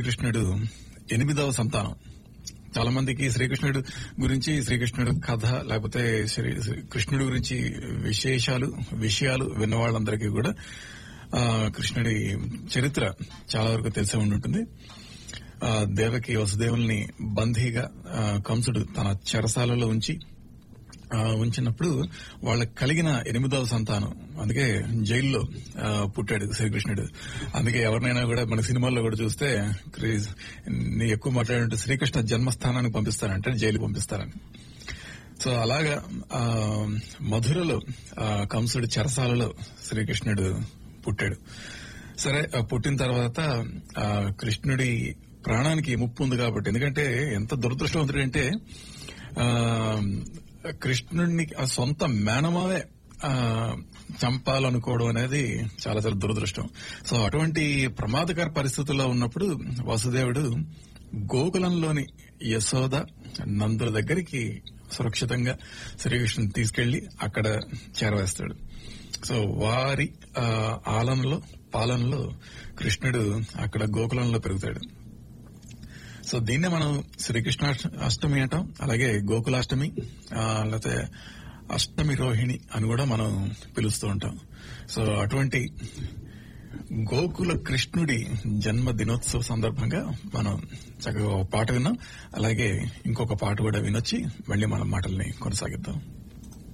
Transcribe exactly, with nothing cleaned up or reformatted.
శ్రీకృష్ణుడు ఎనిమిదవ సంతానం. చాలా మందికి శ్రీకృష్ణుడు గురించి, శ్రీకృష్ణుడు కథ లేకపోతే శ్రీ కృష్ణుడి గురించి విశేషాలు విషయాలు విన్న వాళ్ళందరికీ కూడా ఆ కృష్ణుడి చరిత్ర చాలా వరకు తెలిసే ఉండుంటుంది. ఆ దేవకి వసుదేవుల్ని బందీగా కంసుడు తన చెరసాలలో ఉంచి ఉంచినప్పుడు వాళ్ళకి కలిగిన ఎనిమిదవ సంతానం, అందుకే జైల్లో పుట్టాడు శ్రీకృష్ణుడు. అందుకే ఎవరినైనా కూడా మన సినిమాల్లో కూడా చూస్తే నీ ఎక్కువ మాట్లాడుంటే శ్రీకృష్ణ జన్మస్థానానికి పంపిస్తారంటే జైలు పంపిస్తారని. సో అలాగా ఆ మధురలో కంసుడి చెరసాలలో శ్రీకృష్ణుడు పుట్టాడు. సరే, పుట్టిన తర్వాత ఆ కృష్ణుడి ప్రాణానికి ముప్పు ఉంది కాబట్టి, ఎందుకంటే ఎంత దురదృష్టవంతుడంటే ఆ కృష్ణుడిని ఆ సొంత మేనమావే ఆ చంపాలనుకోవడం అనేది చాలా చాలా దురదృష్టం. సో అటువంటి ప్రమాదకర పరిస్థితుల్లో ఉన్నప్పుడు వసుదేవుడు గోకులంలోని యశోద నందుల దగ్గరికి సురక్షితంగా శ్రీకృష్ణుని తీసుకెళ్లి అక్కడ చేరవేస్తాడు. సో వారి ఆలనలో పాలనలో కృష్ణుడు అక్కడ గోకులంలో పెరుగుతాడు. సో దీన్నే మనం శ్రీకృష్ణ అష్టమి అంటాం, అలాగే గోకులాష్టమి లేకపోతే అష్టమి రోహిణి అని కూడా మనం పిలుస్తూ ఉంటాం. సో అటువంటి గోకుల కృష్ణుడి జన్మ దినోత్సవ సందర్భంగా మనం చక్కగా ఒక పాట విన్నాం. అలాగే ఇంకొక పాట కూడా వినొచ్చి మళ్ళీ మనం మాటల్ని కొనసాగిద్దాం.